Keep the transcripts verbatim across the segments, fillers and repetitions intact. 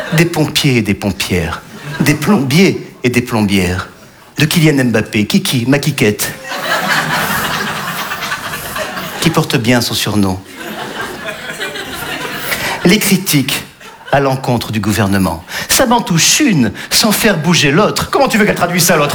des pompiers et des pompières, des plombiers et des plombières, de Kylian Mbappé, Kiki, ma Kikette, qui porte bien son surnom. Les critiques à l'encontre du gouvernement. Ça m'en touche une, sans faire bouger l'autre. Comment tu veux qu'elle traduise ça, l'autre ?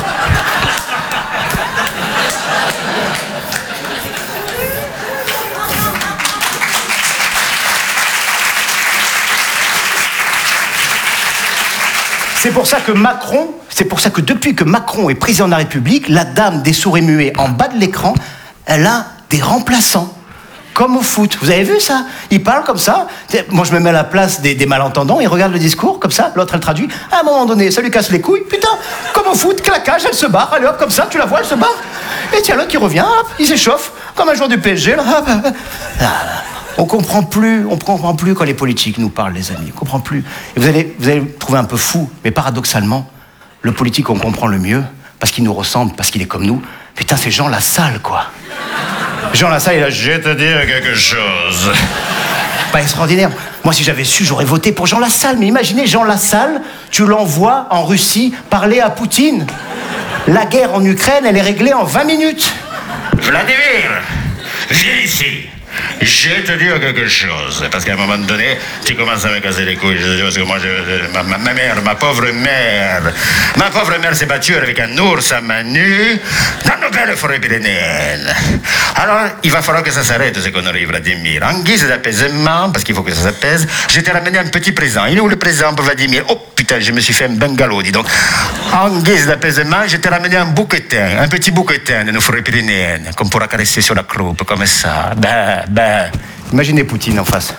C'est pour ça que Macron, c'est pour ça que depuis que Macron est président de la République, la dame des sourds et muets en bas de l'écran, elle a des remplaçants. Comme au foot. Vous avez vu ça ? Il parle comme ça. Moi, je me mets à la place des, des malentendants. Il regarde le discours, comme ça. L'autre, elle traduit. À un moment donné, ça lui casse les couilles. Putain, comme au foot, claquage, elle se barre. Allez hop, comme ça, tu la vois, elle se barre. Et tiens, l'autre qui revient, hop, il s'échauffe. Comme un joueur du P S G. Là, hop, hop. Ah, on comprend plus, on comprend plus quand les politiques nous parlent, les amis. On comprend plus. Et vous allez, vous allez le trouver un peu fou, mais paradoxalement, le politique, on comprend le mieux, parce qu'il nous ressemble, parce qu'il est comme nous. Putain, c'est Jean Lassalle, quoi. Jean Lassalle, il a... Je vais te dire quelque chose. Pas extraordinaire. Moi, si j'avais su, j'aurais voté pour Jean Lassalle. Mais imaginez, Jean Lassalle, tu l'envoies en Russie parler à Poutine. La guerre en Ukraine, elle est réglée en vingt minutes. Vladimir, viens ici. Je vais te dire quelque chose, parce qu'à un moment donné, tu commences à me casser les couilles. Je, parce que moi, je, ma, ma, ma mère, ma pauvre mère, ma pauvre mère s'est battue avec un ours à main nue dans nos belles forêts pyrénéennes. Alors, il va falloir que ça s'arrête, ces conneries, Vladimir. En guise d'apaisement, parce qu'il faut que ça s'apaise, je t'ai ramené un petit présent. Il est où le présent pour Vladimir? Oh putain, je me suis fait un bungalow, dis donc. En guise d'apaisement, je t'ai ramené un bouquetin, un petit bouquetin de nos forêts pyrénéennes, qu'on pourra caresser sur la croupe, comme ça. Ben, ben. Imaginez Poutine en face.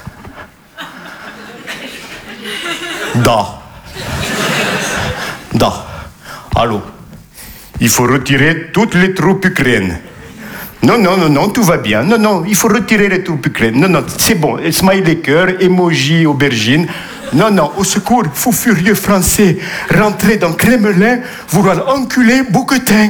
Da. Da. Allô. Il faut retirer toutes les troupes ukrainiennes. Non, non, non, non, tout va bien. Non, non, il faut retirer les troupes ukrainiennes. Non, non, c'est bon. Smiley cœur, emoji, aubergine. Non, non, au secours, fou furieux français. Rentrez dans Kremlin, vouloir enculer Bouquetin.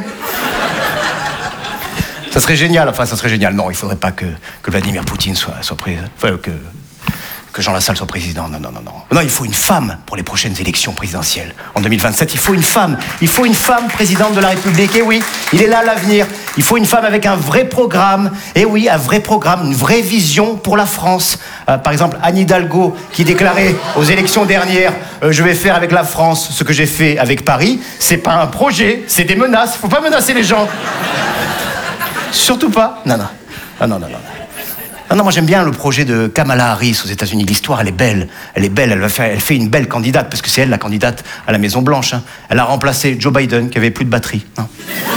Ça serait génial, enfin, ça serait génial. Non, il faudrait pas que, que Vladimir Poutine soit, soit président. Enfin, que, que Jean Lassalle soit président. Non, non, non, non. Non, il faut une femme pour les prochaines élections présidentielles. En deux mille vingt-sept, il faut une femme. Il faut une femme présidente de la République. Et oui, il est là l'avenir. Il faut une femme avec un vrai programme. Et oui, un vrai programme, une vraie vision pour la France. Euh, par exemple, Anne Hidalgo, qui déclarait aux élections dernières euh, « Je vais faire avec la France ce que j'ai fait avec Paris ». C'est pas un projet, c'est des menaces. Faut pas menacer les gens. Surtout pas. Non, non. Ah, non, non, non. Non, non, moi j'aime bien le projet de Kamala Harris aux États-Unis. L'histoire, elle est belle. Elle est belle. Elle, va faire, elle fait une belle candidate, parce que c'est elle la candidate à la Maison-Blanche. Hein. Elle a remplacé Joe Biden, qui avait plus de batterie. Non.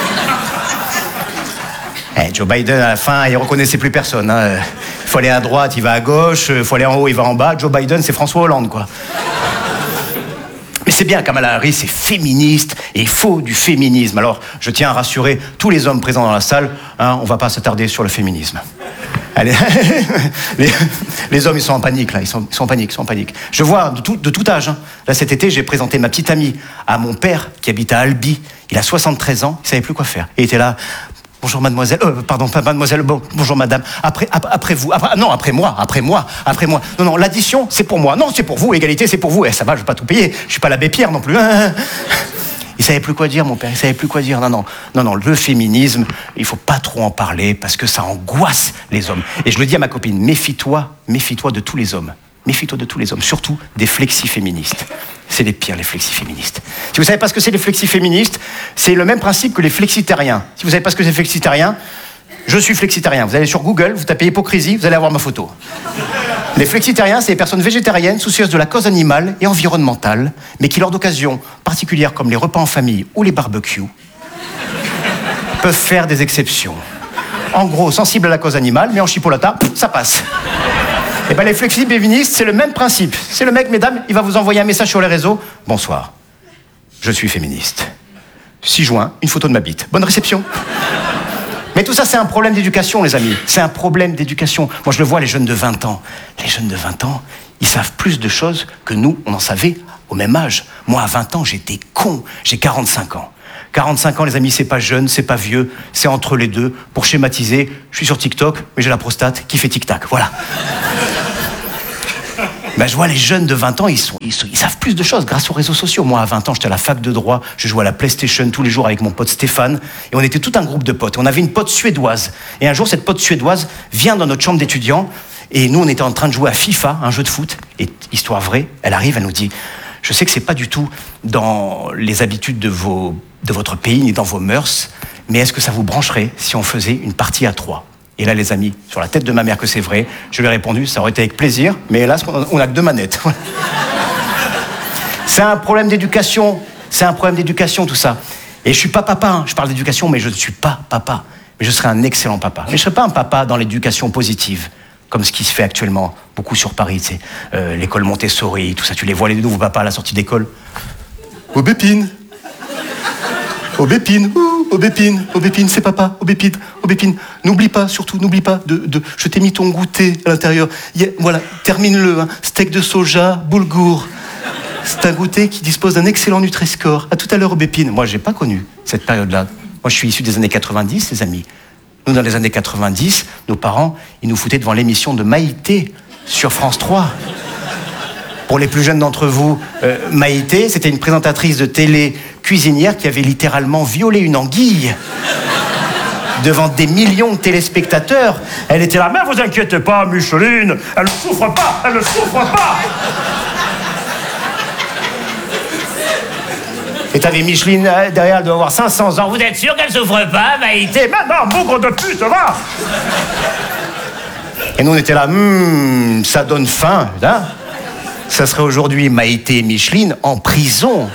Eh, Joe Biden, à la fin, il reconnaissait plus personne. Hein. Il faut aller à droite, il va à gauche. Il faut aller en haut, il va en bas. Joe Biden, c'est François Hollande, quoi. Mais c'est bien, Kamala Harris est féministe et il faut du féminisme. Alors, je tiens à rassurer tous les hommes présents dans la salle, hein, on ne va pas s'attarder sur le féminisme. Allez, les, les hommes, ils sont en panique, là, ils sont, ils sont en panique, ils sont en panique. Je vois de tout, de tout âge. Hein. Là, cet été, j'ai présenté ma petite amie à mon père, qui habite à Albi. Il a soixante-treize ans, il ne savait plus quoi faire. Et il était là... Bonjour mademoiselle, euh, pardon, pas mademoiselle, bon, bonjour madame, après, après, après vous, après, non, après moi, après moi, après moi. Non, non, l'addition, c'est pour moi. Non, c'est pour vous, égalité, c'est pour vous. Eh, ça va, je vais pas tout payer, je suis pas l'abbé Pierre non plus. Hein. Il savait plus quoi dire, mon père, il savait plus quoi dire. Non, non, non, non, le féminisme, il faut pas trop en parler parce que ça angoisse les hommes. Et je le dis à ma copine, méfie-toi, méfie-toi de tous les hommes. Méfie-toi de tous les hommes, surtout des flexi-féministes. C'est les pires, les flexi-féministes. Si vous ne savez pas ce que c'est les flexi-féministes, c'est le même principe que les flexitariens. Si vous ne savez pas ce que c'est flexitarien, je suis flexitarien. Vous allez sur Google, vous tapez hypocrisie, vous allez avoir ma photo. Les flexitariens, c'est les personnes végétariennes soucieuses de la cause animale et environnementale, mais qui, lors d'occasions particulières comme les repas en famille ou les barbecues, peuvent faire des exceptions. En gros, sensibles à la cause animale, mais en chipolata, ça passe. Et bien les flexi-féministes, c'est le même principe. C'est le mec, mesdames, il va vous envoyer un message sur les réseaux. Bonsoir, je suis féministe. six juin, une photo de ma bite. Bonne réception. Mais tout ça, c'est un problème d'éducation, les amis. C'est un problème d'éducation. Moi, je le vois, les jeunes de vingt ans. Les jeunes de vingt ans, ils savent plus de choses que nous, on en savait au même âge. Moi, à vingt ans, j'étais con. J'ai quarante-cinq ans. quarante-cinq ans, les amis, c'est pas jeune, c'est pas vieux, c'est entre les deux. Pour schématiser, je suis sur TikTok, mais j'ai la prostate qui fait tic-tac. Voilà. Ben, je vois les jeunes de vingt ans, ils, sont, ils, sont, ils savent plus de choses grâce aux réseaux sociaux. Moi, à vingt ans, j'étais à la fac de droit, je jouais à la PlayStation tous les jours avec mon pote Stéphane, et on était tout un groupe de potes. On avait une pote suédoise, et un jour, cette pote suédoise vient dans notre chambre d'étudiants, et nous, on était en train de jouer à FIFA, un jeu de foot, et histoire vraie, elle arrive, elle nous dit « Je sais que c'est pas du tout dans les habitudes de, vos, de votre pays, ni dans vos mœurs, mais est-ce que ça vous brancherait si on faisait une partie à trois ?» Et là, les amis, sur la tête de ma mère que c'est vrai, je lui ai répondu, ça aurait été avec plaisir, mais hélas, on n'a que deux manettes. C'est un problème d'éducation, c'est un problème d'éducation, tout ça. Et je suis pas papa, hein. Je parle d'éducation, mais je ne suis pas papa. Mais je serai un excellent papa. Mais je ne serai pas un papa dans l'éducation positive, comme ce qui se fait actuellement, beaucoup sur Paris, tu sais, euh, l'école Montessori, tout ça. Tu les vois, les nouveaux papas à la sortie d'école. Aubépine. Aubépine, ouh, Aubépine, Aubépine, c'est papa, Aubépine, Aubépine. N'oublie pas, surtout, n'oublie pas de, de... Je t'ai mis ton goûter à l'intérieur. A, voilà, termine-le, hein. Steak de soja, boulgour. C'est un goûter qui dispose d'un excellent Nutri-Score. À tout à l'heure, Aubépine. Moi, j'ai pas connu cette période-là. Moi, je suis issu des années quatre-vingt-dix, les amis. Nous, dans les années quatre-vingt-dix, nos parents, ils nous foutaient devant l'émission de Maïté sur France trois. Pour les plus jeunes d'entre vous, euh, Maïté, c'était une présentatrice de télé cuisinière qui avait littéralement violé une anguille devant des millions de téléspectateurs. Elle était là, mais vous inquiétez pas, Micheline, elle ne souffre pas, elle ne souffre pas. Et t'avais Micheline derrière, elle doit avoir cinq cents ans. Vous êtes sûr qu'elle souffre pas, Maïté? Maintenant, bougre de pute, va. Et nous, on était là, hum, ça donne faim, hein. Ça serait aujourd'hui Maïté et Micheline en prison.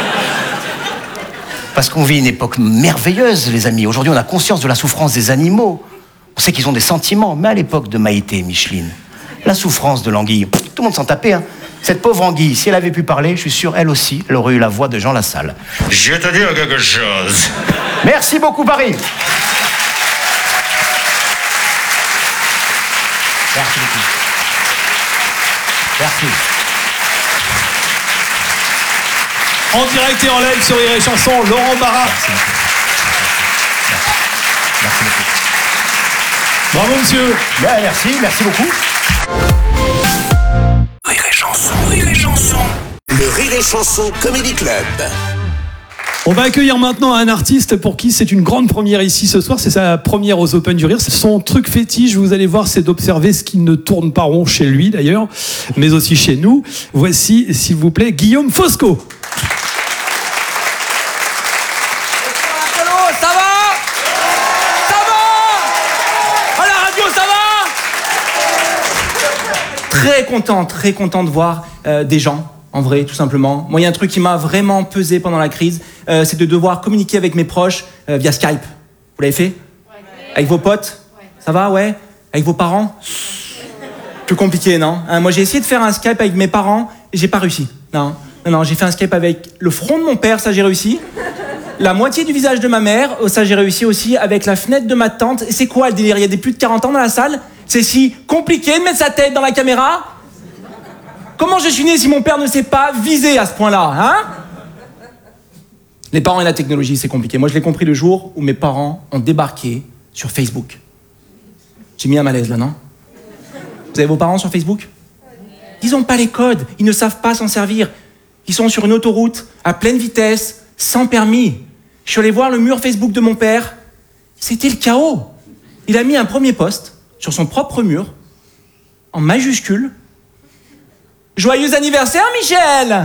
Parce qu'on vit une époque merveilleuse, les amis. Aujourd'hui, on a conscience de la souffrance des animaux. On sait qu'ils ont des sentiments. Mais à l'époque de Maïté et Micheline, la souffrance de l'anguille, tout le monde s'en tapait, hein. Cette pauvre anguille, si elle avait pu parler, je suis sûr, elle aussi, elle aurait eu la voix de Jean Lassalle. Je vais te dire quelque chose. Merci beaucoup, Paris. Merci beaucoup. Merci. En direct et en live sur Rire et Chanson, Laurent Barra. Merci beaucoup. Merci beaucoup. Bravo, monsieur. Bien, merci, merci beaucoup. Rire et Chanson, Rire et Chanson. Le Rire et Chanson Comedy Club. On va accueillir maintenant un artiste pour qui c'est une grande première ici ce soir. C'est sa première aux Open du Rire. Son truc fétiche, vous allez voir, c'est d'observer ce qui ne tourne pas rond chez lui d'ailleurs, mais aussi chez nous. Voici, s'il vous plaît, Guillaume Fosco. Ça va? Ça va? À la radio, ça va? Très content, très content de voir euh, des gens. En vrai, tout simplement. Moi, il y a un truc qui m'a vraiment pesé pendant la crise, euh, c'est de devoir communiquer avec mes proches euh, via Skype. Vous l'avez fait? Ouais. Avec vos potes? Ouais. Ça va, ouais? Avec vos parents? Plus compliqué, non? hein, Moi, j'ai essayé de faire un Skype avec mes parents et j'ai pas réussi. Non, non, non, j'ai fait un Skype avec le front de mon père, ça j'ai réussi. La moitié du visage de ma mère, ça j'ai réussi aussi. Avec la fenêtre de ma tante. Et c'est quoi le délire? Il y a des plus de quarante ans dans la salle? C'est si compliqué de mettre sa tête dans la caméra? Comment je suis né si mon père ne sait pas viser à ce point-là, hein? Les parents et la technologie, c'est compliqué. Moi, je l'ai compris le jour où mes parents ont débarqué sur Facebook. J'ai mis un malaise, là, non? Vous avez vos parents sur Facebook? Ils n'ont pas les codes, ils ne savent pas s'en servir. Ils sont sur une autoroute, à pleine vitesse, sans permis. Je suis allé voir le mur Facebook de mon père. C'était le chaos. Il a mis un premier post sur son propre mur, en majuscule. Joyeux anniversaire, Michel!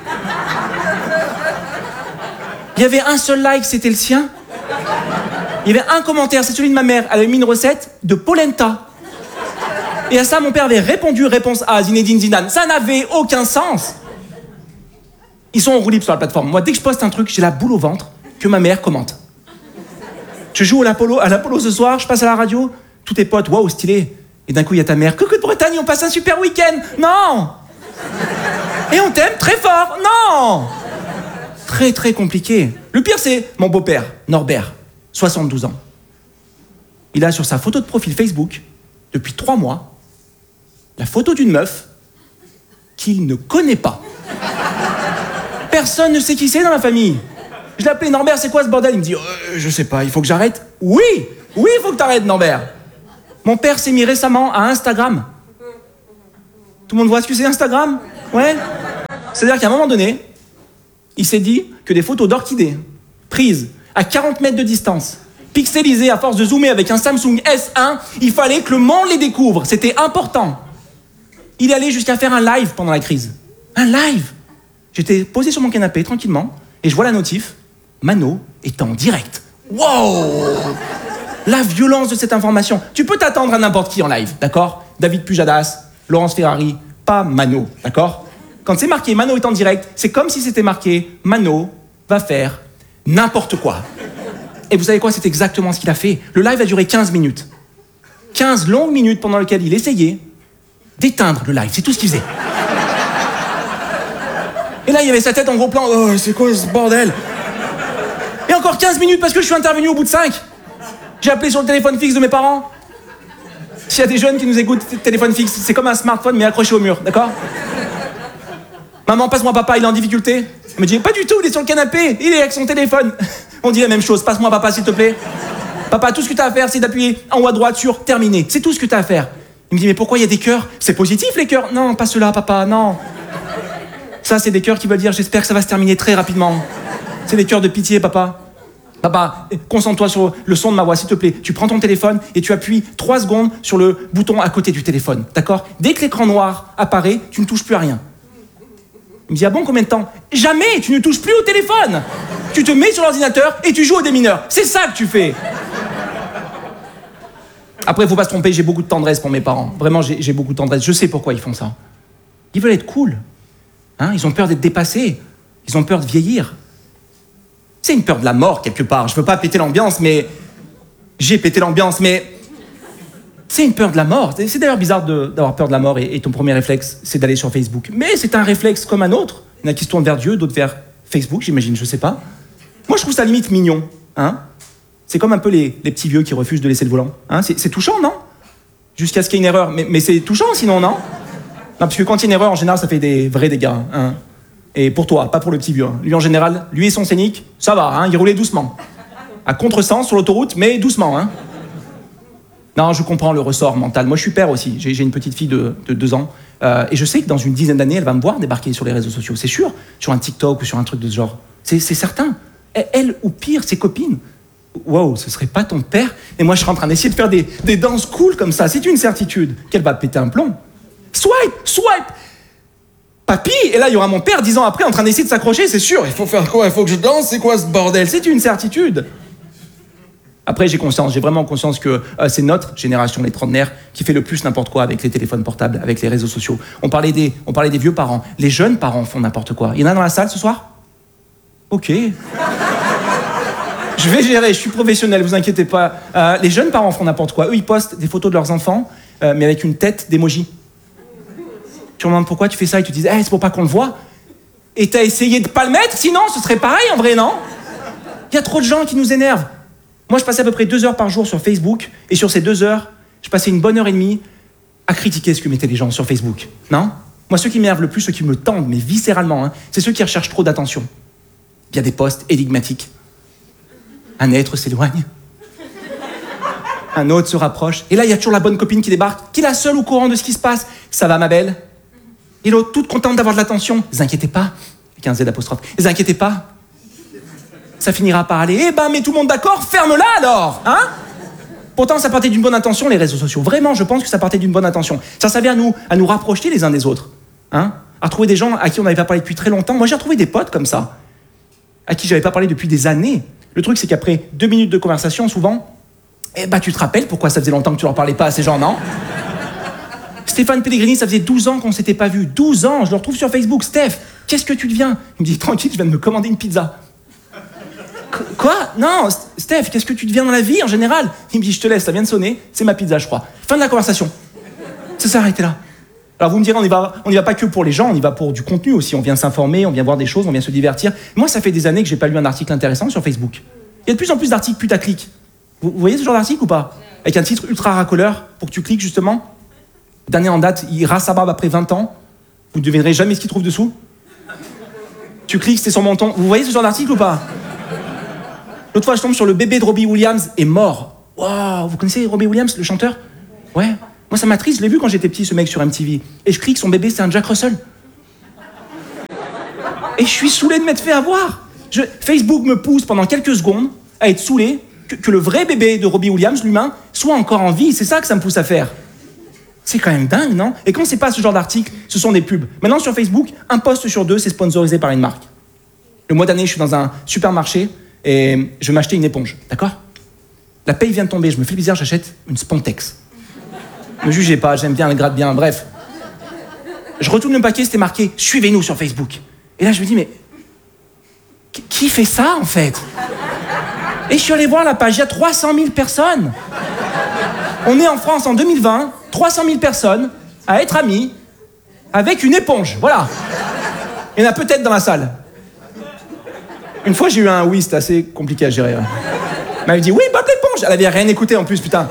Il y avait un seul like, c'était le sien. Il y avait un commentaire, c'est celui de ma mère. Elle avait mis une recette de polenta. Et à ça, mon père avait répondu, réponse A, Zinedine Zidane. Ça n'avait aucun sens. Ils sont en roue libre sur la plateforme. Moi, dès que je poste un truc, j'ai la boule au ventre que ma mère commente. Je joue à l'Apollo, à l'Apollo ce soir, je passe à la radio, tous tes potes, waouh, stylé. Et d'un coup, il y a ta mère. Coucou de Bretagne, on passe un super week-end. Non! Et on t'aime très fort. Non! Très, très compliqué. Le pire, c'est mon beau-père, Norbert, soixante-douze ans. Il a sur sa photo de profil Facebook, depuis trois mois, la photo d'une meuf qu'il ne connaît pas. Personne ne sait qui c'est dans la famille. Je l'ai appelé Norbert, c'est quoi ce bordel? Il me dit, euh, je sais pas, il faut que j'arrête. Oui, oui, il faut que t'arrêtes, Norbert. Mon père s'est mis récemment à Instagram. Tout le monde voit ce que c'est Instagram? Ouais. C'est-à-dire qu'à un moment donné, il s'est dit que des photos d'orchidées, prises à quarante mètres de distance, pixelisées à force de zoomer avec un Samsung S un, il fallait que le monde les découvre. C'était important. Il est allé jusqu'à faire un live pendant la crise. Un live. J'étais posé sur mon canapé, tranquillement, et je vois la notif. Mano est en direct. Wow! La violence de cette information. Tu peux t'attendre à n'importe qui en live, d'accord? David Pujadas, Laurence Ferrari, pas Mano, d'accord? Quand c'est marqué Mano est en direct, c'est comme si c'était marqué Mano va faire n'importe quoi. Et vous savez quoi? C'est exactement ce qu'il a fait. Le live a duré quinze minutes. quinze longues minutes pendant lesquelles il essayait d'éteindre le live. C'est tout ce qu'il faisait. Et là, il y avait sa tête en gros plan. Oh, c'est quoi ce bordel? Et encore quinze minutes parce que je suis intervenu au bout de cinq. J'ai appelé sur le téléphone fixe de mes parents. S'il y a des jeunes qui nous écoutent, téléphone fixe, c'est comme un smartphone mais accroché au mur, d'accord? Maman, passe-moi papa, il est en difficulté. Elle me dit, pas du tout, il est sur le canapé, il est avec son téléphone. On dit la même chose, passe-moi papa, s'il te plaît. Papa, tout ce que tu as à faire, c'est d'appuyer en haut à droite sur terminer. C'est tout ce que tu as à faire. Il me dit, mais pourquoi il y a des cœurs? C'est positif, les cœurs? Non, pas ceux-là, papa, non. Ça, c'est des cœurs qui veulent dire, j'espère que ça va se terminer très rapidement. C'est des cœurs de pitié, papa. Papa, concentre-toi sur le son de ma voix, s'il te plaît. Tu prends ton téléphone et tu appuies trois secondes sur le bouton à côté du téléphone, d'accord? Dès que l'écran noir apparaît, tu ne touches plus à rien. Il me dit, ah bon, combien de temps? Jamais, tu ne touches plus au téléphone. Tu te mets sur l'ordinateur et tu joues au démineur. C'est ça que tu fais. Après, il faut pas se tromper, j'ai beaucoup de tendresse pour mes parents. Vraiment, j'ai, j'ai beaucoup de tendresse. Je sais pourquoi ils font ça. Ils veulent être cool. Hein, ils ont peur d'être dépassés. Ils ont peur de vieillir. C'est une peur de la mort, quelque part. Je veux pas péter l'ambiance, mais... J'ai pété l'ambiance, mais... C'est une peur de la mort. C'est d'ailleurs bizarre de, d'avoir peur de la mort et, et ton premier réflexe, c'est d'aller sur Facebook. Mais c'est un réflexe comme un autre. Il y en a qui se tournent vers Dieu, d'autres vers Facebook, j'imagine, je sais pas. Moi, je trouve ça limite mignon. Hein, c'est comme un peu les, les petits vieux qui refusent de laisser le volant. Hein, c'est, c'est touchant, non? Jusqu'à ce qu'il y ait une erreur. Mais, mais c'est touchant, sinon, non? Non, parce que quand il y a une erreur, en général, ça fait des vrais dégâts. Hein. Et pour toi, pas pour le petit vieux. Lui, en général, lui et son scénic, ça va, hein, il roulait doucement. À contresens sur l'autoroute, mais doucement. Hein. Non, je comprends le ressort mental. Moi, je suis père aussi. J'ai, j'ai une petite fille de, de deux ans. Euh, et je sais que dans une dizaine d'années, elle va me voir débarquer sur les réseaux sociaux. C'est sûr. Sur un TikTok ou sur un truc de ce genre. C'est, c'est certain. Elle, elle, ou pire, ses copines. Wow, ce serait pas ton père? Et moi, je suis en train d'essayer de faire des, des danses cool comme ça. C'est une certitude qu'elle va péter un plomb. Swipe, swipe. Papy, et là, il y aura mon père dix ans après en train d'essayer de s'accrocher, c'est sûr. Il faut faire quoi? Il faut que je danse? C'est quoi ce bordel? C'est une certitude. Après, j'ai conscience, j'ai vraiment conscience que euh, c'est notre génération, les trentenaires, qui fait le plus n'importe quoi avec les téléphones portables, avec les réseaux sociaux. On parlait des, on parlait des vieux parents. Les jeunes parents font n'importe quoi. Il y en a dans la salle ce soir? Ok. Je vais gérer, je suis professionnel, vous inquiétez pas. Euh, les jeunes parents font n'importe quoi. Eux, ils postent des photos de leurs enfants, euh, mais avec une tête d'émoji. Tu me demandes pourquoi tu fais ça, ils te disent hey, c'est pour pas qu'on le voit. Et t'as essayé de pas le mettre, sinon ce serait pareil en vrai, non? Il y a trop de gens qui nous énervent. Moi, je passais à peu près deux heures par jour sur Facebook, et sur ces deux heures, je passais une bonne heure et demie à critiquer ce que mettaient les gens sur Facebook. Non? Moi, ceux qui m'énervent le plus, ceux qui me tendent, mais viscéralement, hein, c'est ceux qui recherchent trop d'attention. Il y a des posts énigmatiques. Un être s'éloigne. Un autre se rapproche. Et là, il y a toujours la bonne copine qui débarque, qui est la seule au courant de ce qui se passe. Ça va, ma belle? Et l'autre, toute contente d'avoir de l'attention. Ne vous inquiétez pas. Avec un Z apostrophe. Ne vous inquiétez pas. Ça finira par aller. Eh ben, mais tout le monde d'accord, ferme-la alors, hein? Pourtant, ça partait d'une bonne intention, les réseaux sociaux. Vraiment, je pense que ça partait d'une bonne intention. Ça servait à nous, à nous rapprocher les uns des autres. Hein? À retrouver des gens à qui on n'avait pas parlé depuis très longtemps. Moi, j'ai retrouvé des potes comme ça, à qui j'avais pas parlé depuis des années. Le truc, c'est qu'après deux minutes de conversation, souvent, eh ben, tu te rappelles pourquoi ça faisait longtemps que tu leur parlais pas à ces gens, non? Stéphane Pellegrini, ça faisait douze ans qu'on s'était pas vu. douze ans, je le retrouve sur Facebook. Steph, qu'est-ce que tu deviens? Il me dit, tranquille, je viens de me commander une pizza. Qu- Quoi? Non, Steph, qu'est-ce que tu deviens dans la vie en général? Il me dit, je te laisse, ça vient de sonner, c'est ma pizza, je crois. Fin de la conversation. Ça s'est arrêté là. Alors vous me direz, on n'y va, on y va pas que pour les gens, on y va pour du contenu aussi. On vient s'informer, on vient voir des choses, on vient se divertir. Moi, ça fait des années que j'ai pas lu un article intéressant sur Facebook. Il y a de plus en plus d'articles putaclic. Vous, vous voyez ce genre d'article ou pas? Avec un titre ultra racoleur pour que tu cliques justement. Dernier en date, il rase sa barbe après vingt ans. Vous ne devinerez jamais ce qu'il trouve dessous. Tu cliques, c'est son menton. Vous voyez ce genre d'article ou pas? L'autre fois, je tombe sur le bébé de Robbie Williams est mort. Waouh, vous connaissez Robbie Williams, le chanteur? Ouais. Moi, ça m'attriste. Je l'ai vu quand j'étais petit, ce mec sur M T V. Et je crie que son bébé, c'est un Jack Russell. Et je suis saoulé de m'être fait avoir. Je... Facebook me pousse pendant quelques secondes à être saoulé que, que le vrai bébé de Robbie Williams, l'humain, soit encore en vie. C'est ça que ça me pousse à faire. C'est quand même dingue, non? Et quand c'est pas ce genre d'article, ce sont des pubs. Maintenant, sur Facebook, un post sur deux, c'est sponsorisé par une marque. Le mois dernier, je suis dans un supermarché et je vais m'acheter une éponge, d'accord? La paye vient de tomber, je me fais bizarre, j'achète une Spontex. Ne jugez pas, j'aime bien, elle gratte bien, bref. Je retourne le paquet, c'était marqué « Suivez-nous sur Facebook ». Et là, je me dis, mais qui fait ça, en fait? Et je suis allé voir la page, il y a trois cent mille personnes. On est en France en deux mille vingt, trois cent mille personnes à être amis avec une éponge, voilà. Il y en a peut-être dans la salle. Une fois, j'ai eu un oui, c'était assez compliqué à gérer. Elle m'avait dit, oui, Bob l'éponge. Elle avait rien écouté en plus, putain.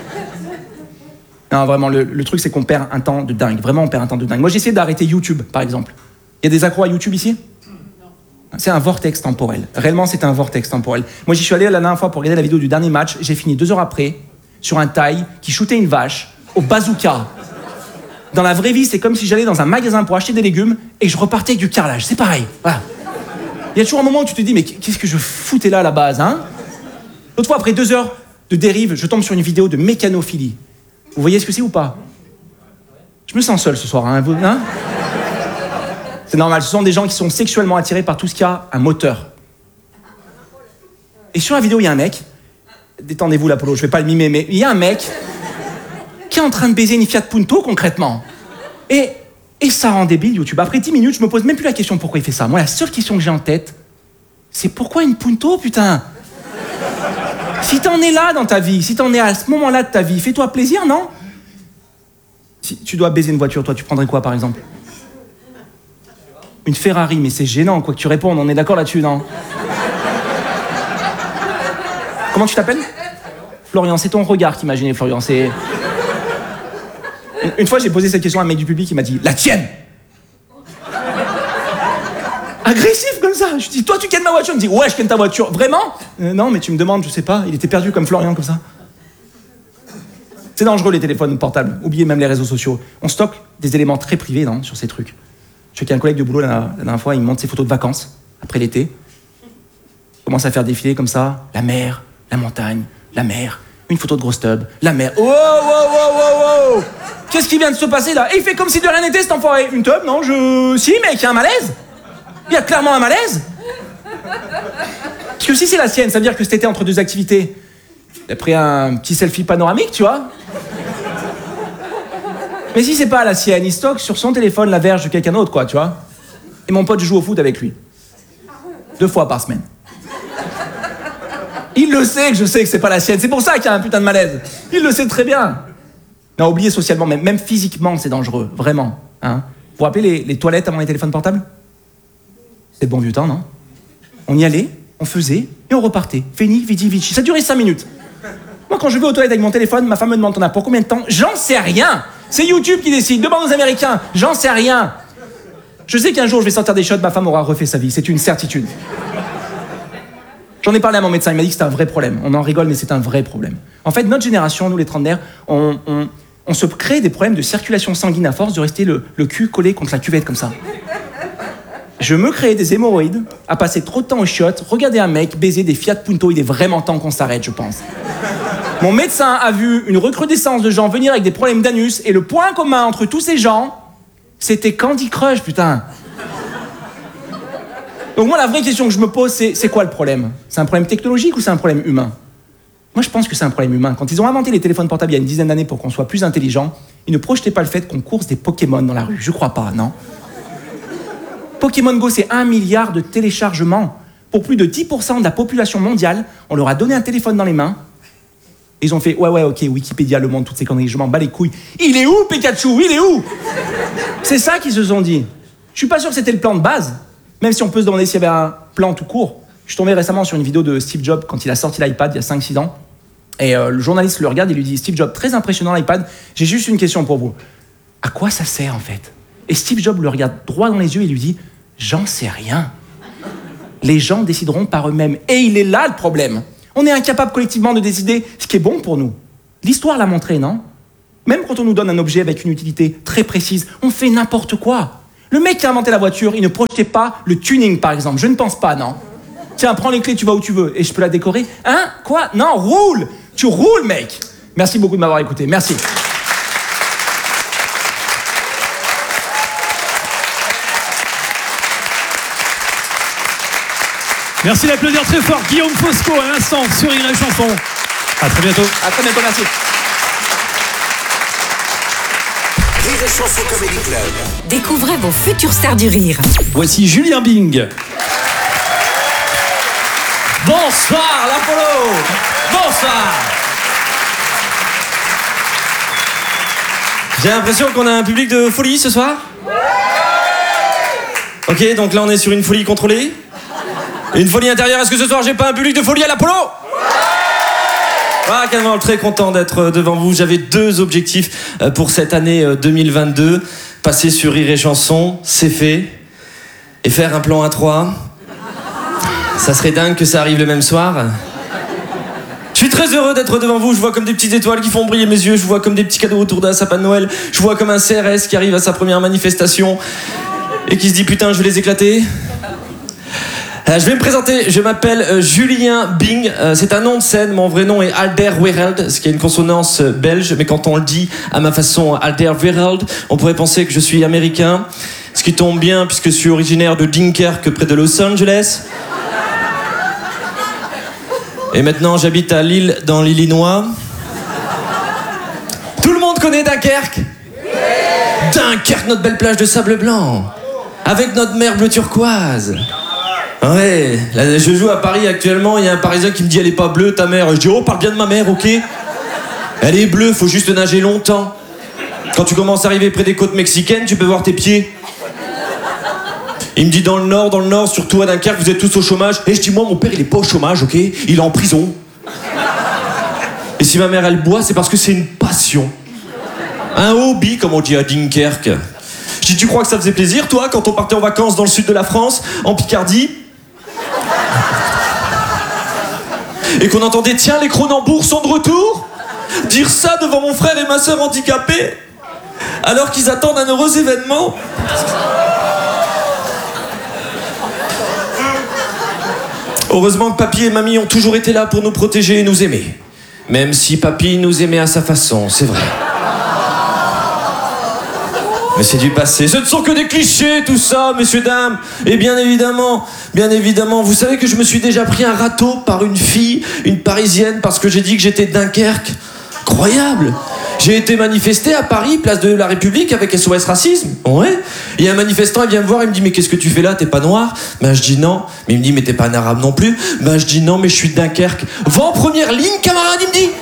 Non, vraiment, le, le truc, c'est qu'on perd un temps de dingue. Vraiment, on perd un temps de dingue. Moi, j'ai essayé d'arrêter YouTube, par exemple. Il y a des accros à YouTube ici? C'est un vortex temporel. Réellement, c'est un vortex temporel. Moi, j'y suis allé la dernière fois pour regarder la vidéo du dernier match. J'ai fini deux heures après sur un Thaï qui shootait une vache au bazooka. Dans la vraie vie, c'est comme si j'allais dans un magasin pour acheter des légumes et je repartais avec du carrelage. C'est pareil. Voilà. Il y a toujours un moment où tu te dis, mais qu'est-ce que je foutais là à la base, hein? L'autre fois, après deux heures de dérive, je tombe sur une vidéo de mécanophilie. Vous voyez ce que c'est ou pas? Je me sens seul ce soir, hein, vous, hein? C'est normal, ce sont des gens qui sont sexuellement attirés par tout ce qui a un moteur. Et sur la vidéo, il y a un mec, détendez-vous l'Apollo, je vais pas le mimer, mais il y a un mec qui est en train de baiser une Fiat Punto, concrètement. Et, et ça rend débile, YouTube. Après dix minutes, je me pose même plus la question pourquoi il fait ça. Moi, la seule question que j'ai en tête, c'est pourquoi une Punto, putain? Si t'en es là dans ta vie, si t'en es à ce moment-là de ta vie, fais-toi plaisir, non? Si tu dois baiser une voiture, toi, tu prendrais quoi, par exemple? Une Ferrari, mais c'est gênant, quoi que tu répondes, on est d'accord là-dessus, non? Comment tu t'appelles? Florian, c'est ton regard qui m'a gêné, Florian, c'est... Une fois, j'ai posé cette question à un mec du public, il m'a dit « La tienne !» Agressif comme ça. Je dis, toi, tu kennes ma voiture? Il me dit, ouais, je kenne ta voiture. Vraiment? euh, Non, mais tu me demandes, je sais pas. Il était perdu comme Florian, comme ça. C'est dangereux, les téléphones portables. Oubliez même les réseaux sociaux. On stocke des éléments très privés, non, sur ces trucs. Je sais qu'il y a un collègue de boulot, la, la dernière fois, il me montre ses photos de vacances, après l'été. Il commence à faire défiler comme ça, la mer, la montagne, la mer, une photo de grosse tub, la mer. Oh, wow, wow, wow, wow. Qu'est-ce qui vient de se passer, là? Et il fait comme si de rien n'était, cet enfoiré. Une tub? Non, je... Si, mec, il y a un malaise. Il y a clairement un malaise. Parce que si c'est la sienne, ça veut dire que cet été, entre deux activités, il a pris un petit selfie panoramique, tu vois. Mais si c'est pas la sienne, il stocke sur son téléphone la verge de quelqu'un d'autre, quoi, tu vois. Et mon pote joue au foot avec lui. Deux fois par semaine. Il le sait que je sais que c'est pas la sienne. C'est pour ça qu'il y a un putain de malaise. Il le sait très bien. Non, oubliez socialement, même, même physiquement, c'est dangereux. Vraiment. Hein. Vous vous rappelez les, les toilettes avant les téléphones portables? C'est le bon vieux temps, non? On y allait, on faisait, et on repartait. Fini, vidi, vici. Ça durait cinq minutes. Moi, quand je vais aux toilettes avec mon téléphone, ma femme me demande t'en as pour combien de temps? J'en sais rien. C'est YouTube qui décide. Demande aux Américains. J'en sais rien. Je sais qu'un jour, je vais sortir des shots, ma femme aura refait sa vie. C'est une certitude. J'en ai parlé à mon médecin. Il m'a dit que c'est un vrai problème. On en rigole, mais c'est un vrai problème. En fait, notre génération, nous les trentenaires, on, on, on se crée des problèmes de circulation sanguine à force de rester le, le cul collé contre la cuvette comme ça. Je me créais des hémorroïdes, à passer trop de temps aux chiottes, regarder un mec baiser des Fiat Punto. Il est vraiment temps qu'on s'arrête, je pense. Mon médecin a vu une recrudescence de gens venir avec des problèmes d'anus, et le point commun entre tous ces gens, c'était Candy Crush, putain. Donc moi, la vraie question que je me pose, c'est c'est quoi le problème? C'est un problème technologique ou c'est un problème humain? Moi, je pense que c'est un problème humain. Quand ils ont inventé les téléphones portables il y a une dizaine d'années pour qu'on soit plus intelligent, ils ne projetaient pas le fait qu'on course des Pokémon dans la rue. Je crois pas, non? Pokémon Go, c'est un milliard de téléchargements. Pour plus de dix pour cent de la population mondiale, on leur a donné un téléphone dans les mains. Et ils ont fait, ouais, ouais, ok, Wikipédia, Le Monde, toutes ces conneries, je m'en bats les couilles. Il est où, Pikachu? Il est où? C'est ça qu'ils se sont dit. Je suis pas sûr que c'était le plan de base, même si on peut se demander s'il y avait un plan tout court. Je suis tombé récemment sur une vidéo de Steve Jobs quand il a sorti l'iPad il y a cinq six ans. Et euh, le journaliste le regarde et lui dit, Steve Jobs, très impressionnant l'iPad, j'ai juste une question pour vous. À quoi ça sert, en fait? Et Steve Jobs le regarde droit dans les yeux et lui dit, j'en sais rien. Les gens décideront par eux-mêmes. Et il est là le problème. On est incapable collectivement de décider ce qui est bon pour nous. L'histoire l'a montré, non? Même quand on nous donne un objet avec une utilité très précise, on fait n'importe quoi. Le mec qui a inventé la voiture, il ne projetait pas le tuning, par exemple. Je ne pense pas, non. Tiens, prends les clés, tu vas où tu veux. Et je peux la décorer. Hein? Quoi? Non, roule. Tu roules, mec. Merci beaucoup de m'avoir écouté. Merci. Merci d'applaudir très fort Guillaume Fosco à l'instant sur Rire et Chanson. À très bientôt. À très bientôt, merci. Rire et Chanson Comedy Club. Découvrez vos futures stars du rire. Voici Julien Bing. Bonsoir l'Apollo. Bonsoir. J'ai l'impression qu'on a un public de folie ce soir. Ok, donc là on est sur une folie contrôlée. Une folie intérieure. Est-ce que ce soir j'ai pas un public de folie à l'Apollo? Ah, carrément, très content d'être devant vous. J'avais deux objectifs pour cette année deux mille vingt-deux. Passer sur Rire et Chanson, c'est fait. Et faire un plan à trois. Ça serait dingue que ça arrive le même soir. Je suis très heureux d'être devant vous. Je vois comme des petites étoiles qui font briller mes yeux. Je vois comme des petits cadeaux autour d'un sapin de Noël. Je vois comme un C R S qui arrive à sa première manifestation et qui se dit putain, je vais les éclater. Euh, je vais me présenter, je m'appelle euh, Julien Bing, euh, c'est un nom de scène, mon vrai nom est Alder Weireld, ce qui a une consonance euh, belge, mais quand on le dit à ma façon Alder Weireld, on pourrait penser que je suis américain, ce qui tombe bien puisque je suis originaire de Dunkerque près de Los Angeles. Et maintenant j'habite à Lille dans l'Illinois. Tout le monde connaît Dunkerque? Dunkerque, notre belle plage de sable blanc, avec notre mer bleu turquoise. Ouais, là, je joue à Paris actuellement, il y a un Parisien qui me dit elle est pas bleue ta mère. Je dis oh parle bien de ma mère, ok. Elle est bleue, faut juste nager longtemps. Quand tu commences à arriver près des côtes mexicaines, tu peux voir tes pieds. Il me dit dans le nord, dans le nord, surtout à Dunkerque, vous êtes tous au chômage. Et je dis moi mon père il est pas au chômage, ok. Il est en prison. Et si ma mère elle boit, c'est parce que c'est une passion. Un hobby comme on dit à Dunkerque. Je dis tu crois que ça faisait plaisir toi quand on partait en vacances dans le sud de la France, en Picardie? Et qu'on entendait tiens les Cronenbourg sont de retour? Dire ça devant mon frère et ma soeur handicapés alors qu'ils attendent un heureux événement. Heureusement que papy et mamie ont toujours été là pour nous protéger et nous aimer. Même si papy nous aimait à sa façon, c'est vrai. Mais c'est du passé. Ce ne sont que des clichés, tout ça, messieurs, dames. Et bien évidemment, bien évidemment, vous savez que je me suis déjà pris un râteau par une fille, une Parisienne, parce que j'ai dit que j'étais de Dunkerque. Incroyable. J'ai été manifester à Paris, place de la République, avec S O S Racisme. Ouais. Il y a un manifestant, il vient me voir, il me dit mais qu'est-ce que tu fais là? T'es pas noir? Ben je dis non. Mais il me dit mais t'es pas un arabe non plus? Ben je dis non, mais je suis de Dunkerque. Va en première ligne, camarade, il me dit.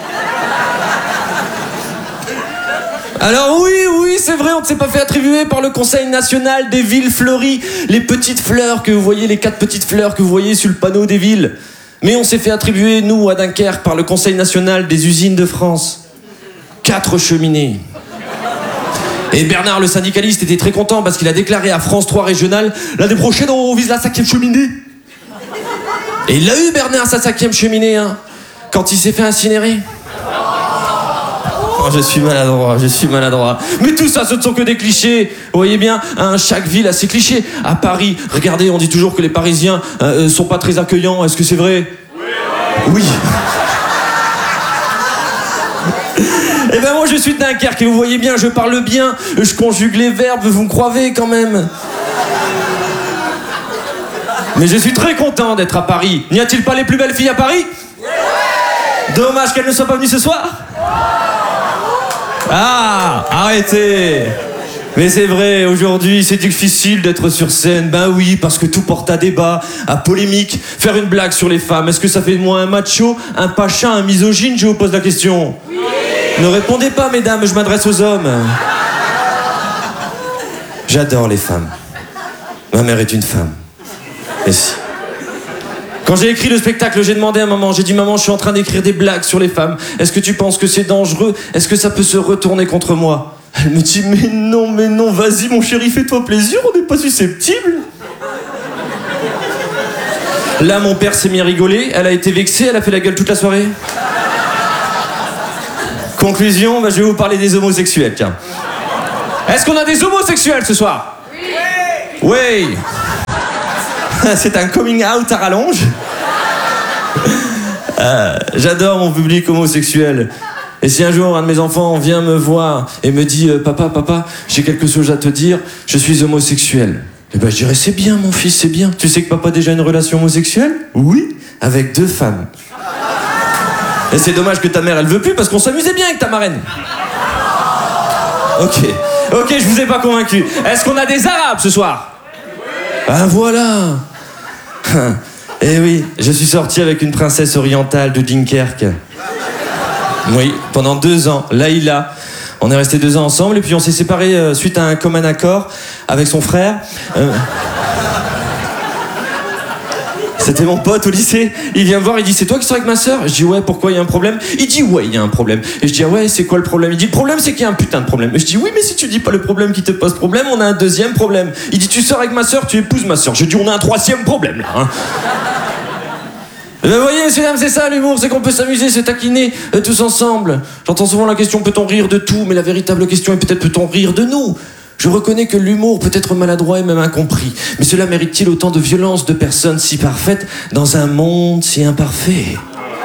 Alors oui, oui, c'est vrai, on ne s'est pas fait attribuer par le Conseil national des villes fleuries les petites fleurs que vous voyez, les quatre petites fleurs que vous voyez sur le panneau des villes. Mais on s'est fait attribuer, nous, à Dunkerque, par le Conseil national des usines de France. Quatre cheminées. Et Bernard, le syndicaliste, était très content parce qu'il a déclaré à France trois Régional « L'année prochaine, on vise la cinquième cheminée ». Et il a eu, Bernard, sa cinquième cheminée, hein, quand il s'est fait incinérer. Oh, je suis maladroit, je suis maladroit. Mais tout ça, ce ne sont que des clichés. Vous voyez bien, hein, chaque ville a ses clichés. À Paris, regardez, on dit toujours que les Parisiens euh, sont pas très accueillants. Est-ce que c'est vrai? Oui. Eh ben moi, je suis de Dunkerque et vous voyez bien, je parle bien, je conjugue les verbes, vous me croyez quand même. Mais je suis très content d'être à Paris. N'y a-t-il pas les plus belles filles à Paris? Dommage qu'elles ne soient pas venues ce soir. Ah, arrêtez. Mais c'est vrai, aujourd'hui, c'est difficile d'être sur scène. Ben oui, parce que tout porte à débat, à polémique. Faire une blague sur les femmes, est-ce que ça fait de moi un macho, un pacha, un misogyne? Je vous pose la question. Oui. Ne répondez pas, mesdames, je m'adresse aux hommes. J'adore les femmes. Ma mère est une femme. Et si. Quand j'ai écrit le spectacle, j'ai demandé à maman, j'ai dit maman, je suis en train d'écrire des blagues sur les femmes. Est-ce que tu penses que c'est dangereux? Est-ce que ça peut se retourner contre moi? Elle me dit mais non, mais non, vas-y mon chéri, fais-toi plaisir, on n'est pas susceptible. Là, mon père s'est mis à rigoler, elle a été vexée, elle a fait la gueule toute la soirée. Conclusion, bah, je vais vous parler des homosexuels, tiens. Est-ce qu'on a des homosexuels ce soir? Oui. Oui. C'est un coming out à rallonge. Euh, j'adore mon public homosexuel. Et si un jour un de mes enfants vient me voir et me dit euh, papa, papa, j'ai quelque chose à te dire, je suis homosexuel. Et ben je dirais c'est bien mon fils, c'est bien. Tu sais que papa a déjà une relation homosexuelle? Oui, avec deux femmes. Et c'est dommage que ta mère elle veut plus parce qu'on s'amusait bien avec ta marraine. Ok, ok, je vous ai pas convaincu. Est-ce qu'on a des Arabes ce soir? Ah voilà. Eh oui, je suis sorti avec une princesse orientale de Dunkerque. Oui, pendant deux ans, Laïla. On est restés deux ans ensemble et puis on s'est séparés euh, suite à un commun accord avec son frère. Euh... C'était mon pote au lycée. Il vient me voir, il dit c'est toi qui sors avec ma sœur? Je dis ouais, pourquoi, il y a un problème? Il dit ouais, il y a un problème. Et je dis ah ouais, c'est quoi le problème? Il dit le problème c'est qu'il y a un putain de problème. Et je dis oui, mais si tu dis pas le problème qui te pose problème, on a un deuxième problème. Il dit tu sors avec ma sœur, tu épouses ma sœur. Je dis on a un troisième problème là. Hein. Et ben voyez, messieurs, dames, c'est ça l'humour, c'est qu'on peut s'amuser, se taquiner euh, tous ensemble. J'entends souvent la question peut-on rire de tout, mais la véritable question est peut-être peut-on rire de nous? Je reconnais que l'humour peut être maladroit et même incompris, mais cela mérite-t-il autant de violence de personnes si parfaites dans un monde si imparfait?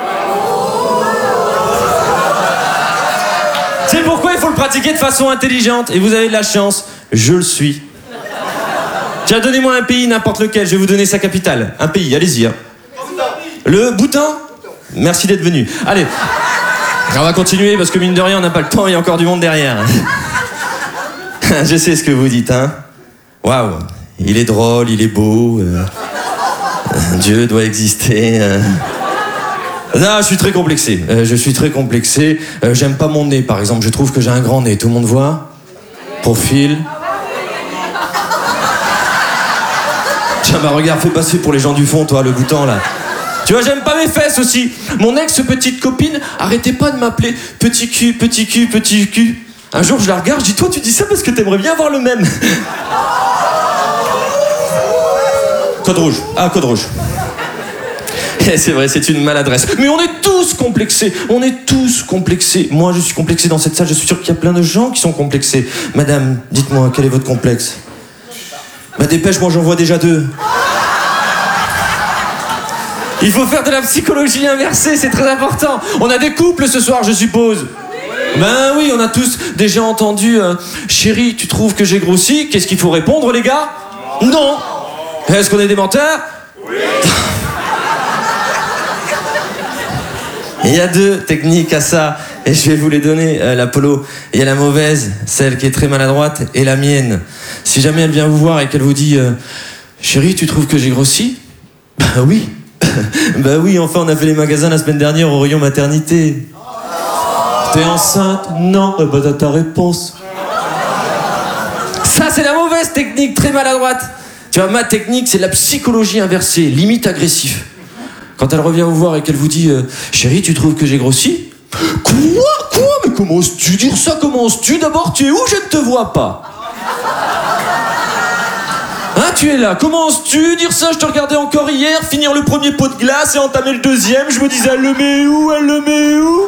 C'est pourquoi il faut le pratiquer de façon intelligente, et vous avez de la chance, je le suis. Tiens, donnez-moi un pays, n'importe lequel, je vais vous donner sa capitale. Un pays, allez-y. Hein. Le Bhoutan? Merci d'être venu. Allez, on va continuer parce que mine de rien, on n'a pas le temps, il y a encore du monde derrière. Je sais ce que vous dites, hein. Waouh, il est drôle, il est beau. Euh, Dieu doit exister. Euh. Non, je suis très complexé. Euh, je suis très complexé. Euh, j'aime pas mon nez, par exemple. Je trouve que j'ai un grand nez. Tout le monde voit? Profil. Tiens, bah regarde, fais passer pour les gens du fond, toi, le Bhoutan, là. Tu vois, j'aime pas mes fesses aussi. Mon ex-petite copine arrêtait pas de m'appeler petit cul, petit cul, petit cul. Un jour, je la regarde, je dis, toi, tu dis ça parce que t'aimerais bien avoir le même. Code rouge. Ah, code rouge. Et c'est vrai, c'est une maladresse. Mais on est tous complexés. On est tous complexés. Moi, je suis complexé dans cette salle. Je suis sûr qu'il y a plein de gens qui sont complexés. Madame, dites-moi, quel est votre complexe? Bah, dépêche, moi, j'en vois déjà deux. Il faut faire de la psychologie inversée, c'est très important. On a des couples ce soir, je suppose. Ben oui, on a tous déjà entendu euh, chérie, tu trouves que j'ai grossi? Qu'est-ce qu'il faut répondre, les gars? Non. Est-ce qu'on est des menteurs? Oui. Il y a deux techniques à ça, et je vais vous les donner, euh, l'Apollo. Il y a la mauvaise, celle qui est très maladroite, et la mienne. Si jamais elle vient vous voir et qu'elle vous dit euh, chérie, tu trouves que j'ai grossi? Ben oui. Bah oui, enfin on a fait les magasins la semaine dernière au rayon maternité. T'es enceinte? Non. Eh bah t'as ta réponse. Ça c'est la mauvaise technique, très maladroite. Tu vois, ma technique c'est la psychologie inversée, limite agressif. Quand elle revient vous voir et qu'elle vous dit euh, chérie, tu trouves que j'ai grossi? Quoi? Quoi? Mais comment oses-tu dire ça? Comment oses-tu? D'abord tu es où? Je ne te vois pas. Hein, tu es là, comment oses-tu dire ça? Je te regardais encore hier, finir le premier pot de glace et entamer le deuxième, je me disais elle le met où? Elle le met où?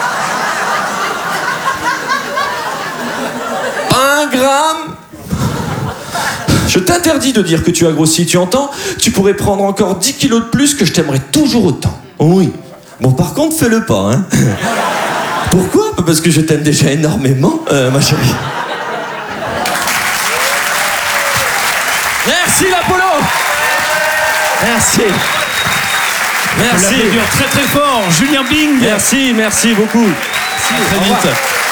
Un gramme. Je t'interdis de dire que tu as grossi, tu entends? Tu pourrais prendre encore dix kilos de plus que je t'aimerais toujours autant. Oui. Bon, par contre, fais-le pas, hein. Pourquoi? Parce que je t'aime déjà énormément, euh, ma chérie. Merci l'Apollo. Merci. Merci. Très très fort, Julien Bing. Merci, merci beaucoup. Merci, très vite.